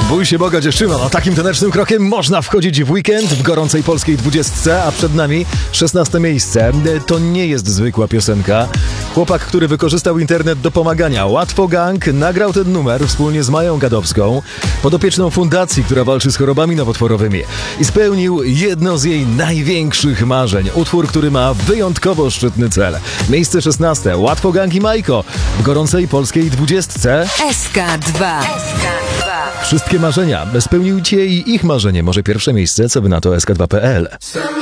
Bój się Boga, dziewczyno. No, takim tanecznym krokiem można wchodzić w weekend w gorącej polskiej 20, a przed nami 16 miejsce. To nie jest zwykła piosenka. Chłopak, który wykorzystał internet do pomagania. Łatwo Gang nagrał ten numer wspólnie z Mają Gadowską, podopieczną fundacji, która walczy z chorobami nowotworowymi, i spełnił jedno z jej największych marzeń. Utwór, który ma wyjątkowo szczytny cel. Miejsce 16. Łatwo Gang i Majko w gorącej polskiej 20. SK2. Wszystkie marzenia. Spełnił cię i ich marzenie. Może pierwsze miejsce, co by na to SK2.pl.